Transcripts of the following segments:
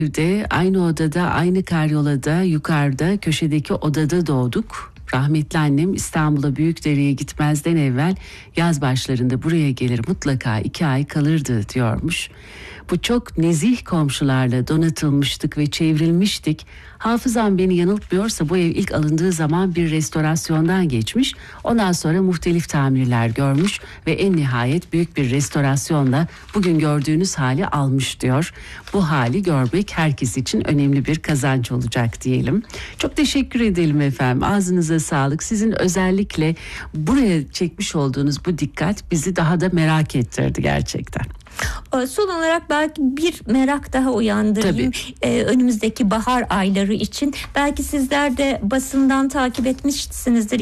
evde, aynı odada, aynı karyolada, yukarıda, köşedeki odada doğduk. Rahmetli annem İstanbul'a Büyükdere'ye gitmezden evvel yaz başlarında buraya gelir, mutlaka 2 ay kalırdı diyormuş. Bu çok nezih komşularla donatılmıştık ve çevrilmiştik. Hafızam beni yanıltmıyorsa bu ev ilk alındığı zaman bir restorasyondan geçmiş. Ondan sonra muhtelif tamirler görmüş ve en nihayet büyük bir restorasyonla bugün gördüğünüz hali almış diyor. Bu hali görmek herkes için önemli bir kazanç olacak diyelim. Çok teşekkür edelim efendim. Ağzınıza sağlık. Sizin özellikle buraya çekmiş olduğunuz bu dikkat bizi daha da merak ettirdi gerçekten. Son olarak belki bir merak daha uyandırayım. Önümüzdeki bahar ayları için. Belki sizler de basından takip etmişsinizdir.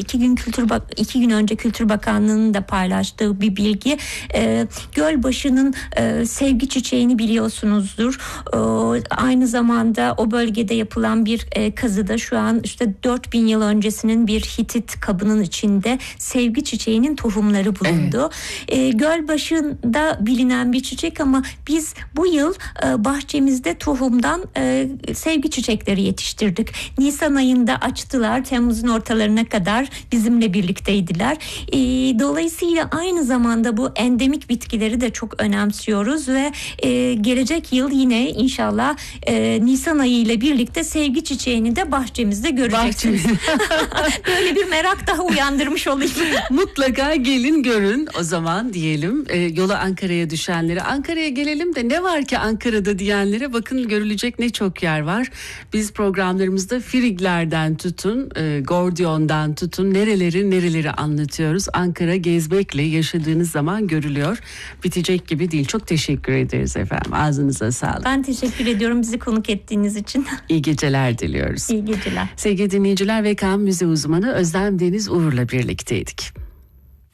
2 gün önce Kültür Bakanlığı'nın da paylaştığı bir bilgi. Gölbaşı'nın sevgi çiçeğini biliyorsunuzdur. Aynı zamanda o bölgede yapılan bir kazıda şu an işte 4000 yıl öncesinin bir Hitit kabının içinde sevgi çiçeğinin tohumları bulundu. Evet. Gölbaşı'nda bilinen bir çiçek ama biz bu yıl bahçemizde tohumdan sevgi çiçekleri yetiştirdik. Nisan ayında açtılar. Temmuz'un ortalarına kadar bizimle birlikteydiler. Dolayısıyla aynı zamanda bu endemik bitkileri de çok önemsiyoruz ve gelecek yıl yine inşallah Nisan ayı ile birlikte sevgi çiçeğini de bahçemizde göreceksiniz. Böyle bir merak daha uyandırmış olayım. Mutlaka gelin görün o zaman diyelim. Yola Ankara'ya düşenlere, Ankara'ya gelelim de ne var ki Ankara'da diyenlere, bakın görülecek ne çok yer var. Biz programlarımızda Frigler'den tutun, Gordion'dan tutun, nereleri anlatıyoruz. Ankara gezmekle yaşadığınız zaman görülüyor. Bitecek gibi değil. Çok teşekkür ederiz efendim. Ağzınıza sağlık. Ben teşekkür ediyorum bizi konuk ettiğiniz için. İyi geceler diliyoruz. İyi geceler. Sevgili dinleyiciler, VKM müze uzmanı Özlem Deniz Uğur'la birlikteydik.